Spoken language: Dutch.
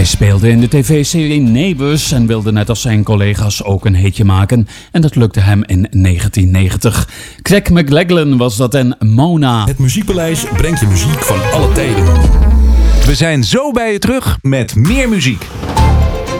Hij speelde in de tv-serie Neighbours en wilde net als zijn collega's ook een hitje maken. En dat lukte hem in 1990. Craig McLachlan was dat en Mona. Het Muziekpaleis brengt je muziek van alle tijden. We zijn zo bij je terug met meer muziek.